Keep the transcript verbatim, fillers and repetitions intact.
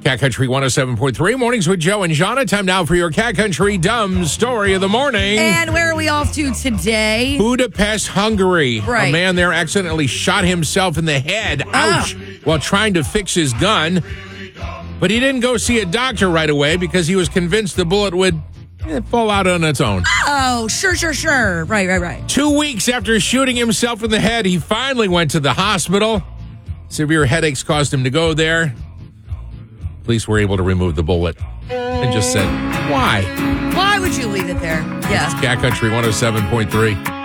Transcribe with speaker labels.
Speaker 1: Cat Country one oh seven point three. Mornings with Joe and Jana. Time now for your Cat Country Dumb Story of the Morning.
Speaker 2: And where are we off to today?
Speaker 1: Budapest, Hungary.
Speaker 2: Right.
Speaker 1: A man there accidentally shot himself in the head, ouch,
Speaker 2: Oh.
Speaker 1: while trying to fix his gun. But he didn't go see a doctor right away because he was convinced the bullet would eh, fall out on its own.
Speaker 2: Oh, sure, sure, sure. Right, right, right.
Speaker 1: Two weeks after shooting himself in the head, he finally went to the hospital. Severe headaches caused him to go there. Police were able to remove the bullet and just said, why?
Speaker 2: Why would you leave it there? Yeah.
Speaker 1: Cat Country one oh seven point three.